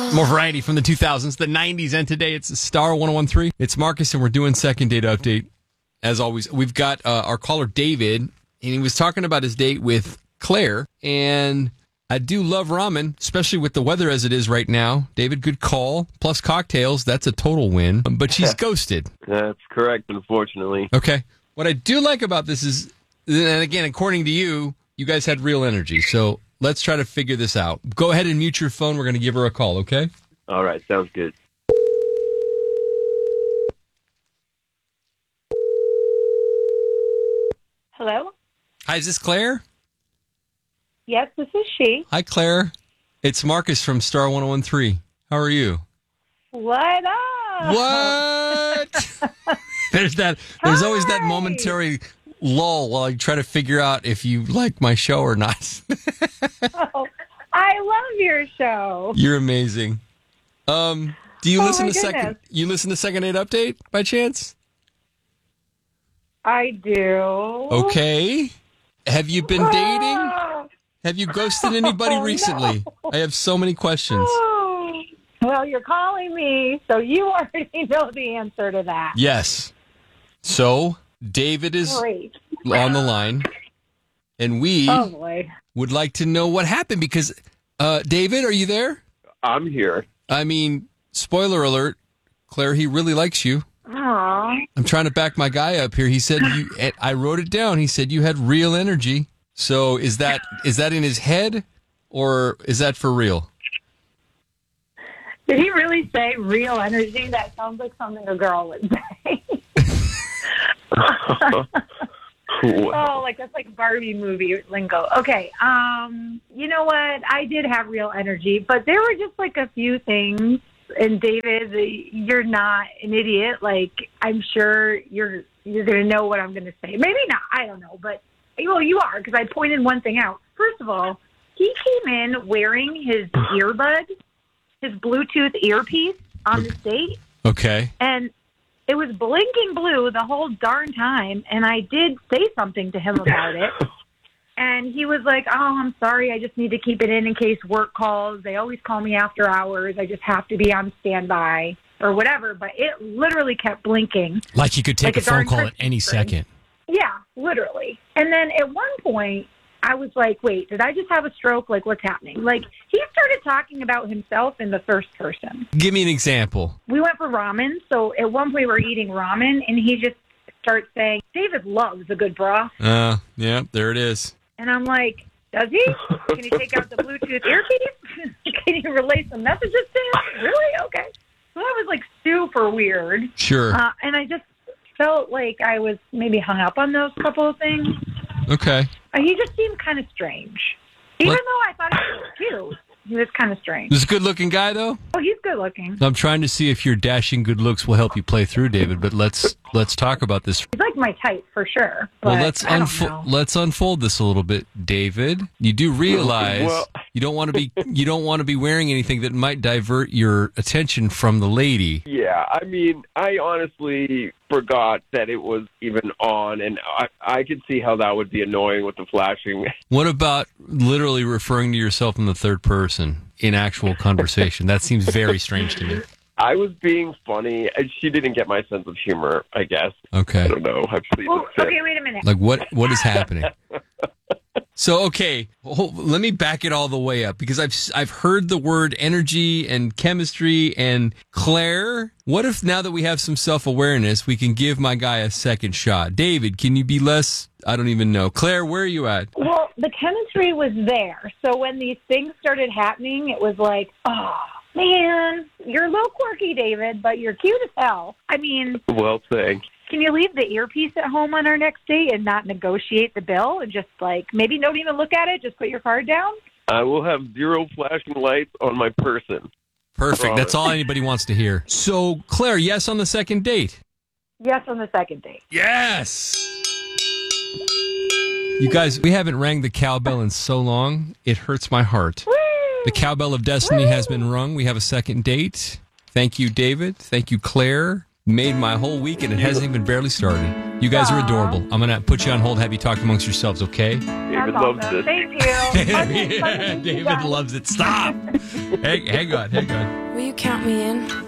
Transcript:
More variety from the 2000s, the 90s, and today it's Star 1013. It's Marcus, and we're doing second date update. As always, we've got our caller, David, and he was talking about his date with Claire. And I do love ramen, especially with the weather as it is right now. David, good call. Plus cocktails, that's a total win. But she's ghosted. That's correct, unfortunately. Okay. What I do like about this is, and again, according to you, you guys had real energy. So let's try to figure this out. Go ahead and mute your phone. We're going to give her a call, okay? All right, sounds good. Hello? Hi, is this Claire? Yes, this is she. Hi, Claire. It's Marcus from Star 1013. How are you? What up? What? There's always that momentary lull while I try to figure out if you like my show or not. Oh, I love your show. You're amazing. Do you listen to goodness. You listen to Second Date Update by chance? I do. Okay. Have you been dating? Have you ghosted anybody recently? No. I have so many questions. Oh. Well, you're calling me, so you already know the answer to that. Yes. So, David is Great. on the line, and we Oh, boy. would like to know what happened because, David, are you there? I'm here. I mean, spoiler alert, Claire, he really likes you. Aw. I'm trying to back my guy up here. He said, I wrote it down. He said you had real energy. So is that in his head or is that for real? Did he really say real energy? That sounds like something a girl would say. Oh, like that's like Barbie movie lingo. Okay. You know what? I did have real energy, but there were just like a few things. And David, you're not an idiot. Like I'm sure you're going to know what I'm going to say. Maybe not. I don't know. But well, you are because I pointed one thing out. First of all, he came in wearing his earbud, his Bluetooth earpiece on this date. Okay. And it was blinking blue the whole darn time, and I did say something to him about it. And he was like, oh, I'm sorry, I just need to keep it in case work calls. They always call me after hours. I just have to be on standby or whatever. But it literally kept blinking. Like you could take Like a a darn phone call at Christmas any tree. second. Yeah, literally. And then at one point, I was like, wait, did I just have a stroke? Like, what's happening? Like, he started talking about himself in the first person. Give me an example. We went for ramen. So at one point, we were eating ramen, and he just starts saying, David loves a good broth. Yeah, there it is. And I'm like, does he? Can he take out the Bluetooth earpiece? Can he relay some messages to him? Really? Okay. So that was like super weird. Sure. And I just felt like I was maybe hung up on those couple of things. Okay. He just seemed kind of strange. Even though I thought he was cute, he was kind of strange. This is a good-looking guy, though? Oh, he's good looking. I'm trying to see if your dashing good looks will help you play through, David, but let's talk about this. He's like my type for sure. But Well, let's unfold this a little bit, David. You do realize you don't want to be wearing anything that might divert your attention from the lady. Yeah, I mean, I honestly forgot that it was even on, and I could see how that would be annoying with the flashing. What about literally referring to yourself in the third person in actual conversation? That seems very strange to me. I was being funny, and she didn't get my sense of humor, I guess. Okay. I don't know. okay, wait a minute. Like what is happening? So, okay, let me back it all the way up because I've heard the word energy and chemistry and Claire. What if now that we have some self-awareness, we can give my guy a second shot? David, can you be less? I don't even know. Claire, where are you at? Well, the chemistry was there. So when these things started happening, it was like, oh, man, you're a little quirky, David, but you're cute as hell. I mean, Well, thanks. can you leave the earpiece at home on our next date and not negotiate the bill and just like maybe don't even look at it, just put your card down? I will have zero flashing lights on my person. Perfect. That's all anybody wants to hear. So, Claire, yes on the second date? Yes, on the second date. Yes! You guys, we haven't rang the cowbell in so long, it hurts my heart. Woo! The cowbell of destiny has been rung. We have a second date. Thank you, David. Thank you, Claire. Made my whole week, and it hasn't even barely started. You guys are adorable. I'm going to put you on hold, have you talk amongst yourselves, okay? David That's loves awesome. this. Thank you. Okay, David loves it. Stop. hang on. Will you count me in?